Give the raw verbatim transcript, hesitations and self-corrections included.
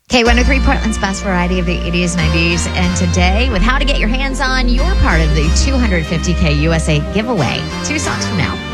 K one oh three, Portland's best variety of the eighties, nineties, and today with how to get your hands on your part of the two hundred fifty K U S A giveaway. Two songs from now.